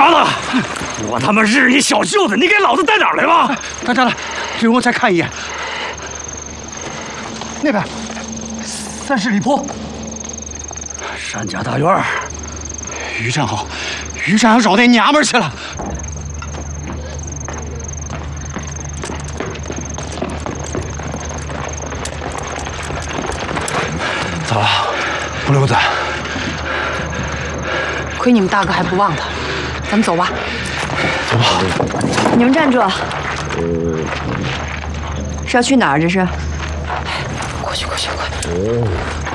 麻了！我他妈日你小舅子，你给老子带哪儿来吧？ 来，容我再看一眼。那边，30里坡， 单家大院。 于占好，于占要找那娘们儿去了。 咋了，不留子？ 亏你们大哥还不忘他，咱们走吧。 走吧。 你们站住！是要去哪儿？这是？ 快去！